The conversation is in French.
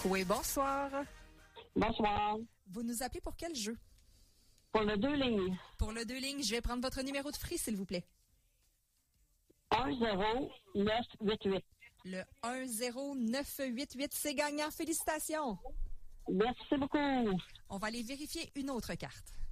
Oui, bonsoir. Bonsoir. Vous nous appelez pour quel jeu? Pour le 2 lignes. Pour le 2 lignes, je vais prendre votre numéro de free, s'il vous plaît. 10988. Le 10988, c'est gagnant. Félicitations. Merci beaucoup. On va aller vérifier une autre carte.